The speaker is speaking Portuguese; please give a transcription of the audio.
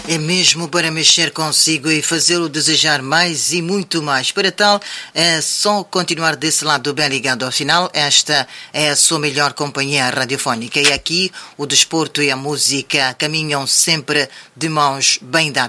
É mesmo para mexer consigo e fazê-lo desejar mais e muito mais. Para tal, é só continuar desse lado bem ligado ao final. Esta é a sua melhor companhia radiofónica. E aqui o desporto e a música caminham sempre de mãos bem dadas.